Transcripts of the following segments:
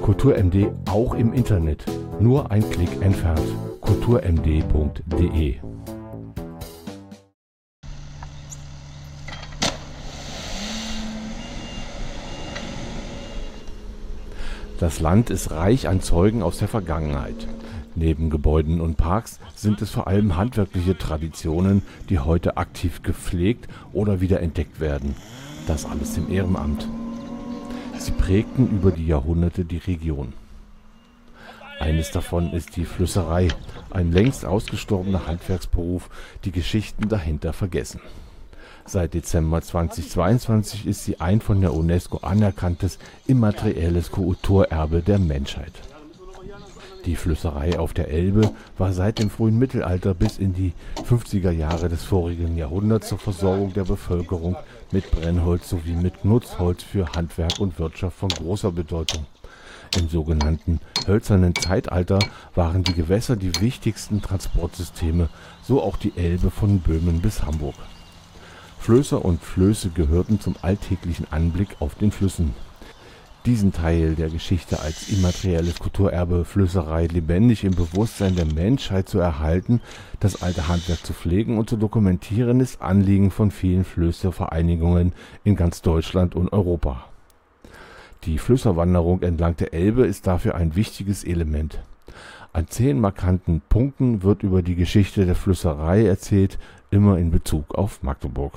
KulturMD auch im Internet. Nur ein Klick entfernt. kulturmd.de. Das Land ist reich an Zeugen aus der Vergangenheit. Neben Gebäuden und Parks sind es vor allem handwerkliche Traditionen, die heute aktiv gepflegt oder wiederentdeckt werden. Das alles im Ehrenamt. Sie prägten über die Jahrhunderte die Region. Eines davon ist die Flößerei, ein längst ausgestorbener Handwerksberuf, die Geschichten dahinter vergessen. Seit Dezember 2022 ist sie ein von der UNESCO anerkanntes immaterielles Kulturerbe der Menschheit. Die Flößerei auf der Elbe war seit dem frühen Mittelalter bis in die 50er Jahre des vorigen Jahrhunderts zur Versorgung der Bevölkerung mit Brennholz sowie mit Nutzholz für Handwerk und Wirtschaft von großer Bedeutung. Im sogenannten hölzernen Zeitalter waren die Gewässer die wichtigsten Transportsysteme, so auch die Elbe von Böhmen bis Hamburg. Flößer und Flöße gehörten zum alltäglichen Anblick auf den Flüssen. Diesen Teil der Geschichte als immaterielles Kulturerbe Flößerei lebendig im Bewusstsein der Menschheit zu erhalten, das alte Handwerk zu pflegen und zu dokumentieren, ist Anliegen von vielen Flößervereinigungen in ganz Deutschland und Europa. Die Flößerwanderung entlang der Elbe ist dafür ein wichtiges Element. An 10 markanten Punkten wird über die Geschichte der Flößerei erzählt, immer in Bezug auf Magdeburg.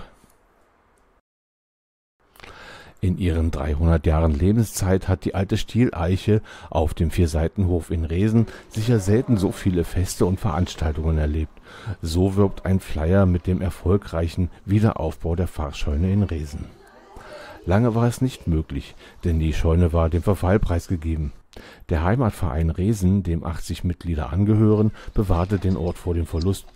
In ihren 300 Jahren Lebenszeit hat die alte Stieleiche auf dem Vierseitenhof in Resen sicher selten so viele Feste und Veranstaltungen erlebt. So wirbt ein Flyer mit dem erfolgreichen Wiederaufbau der Pfarrscheune in Resen. Lange war es nicht möglich, denn die Scheune war dem Verfall preisgegeben. Der Heimatverein Resen, dem 80 Mitglieder angehören, bewahrte den Ort vor dem Verlust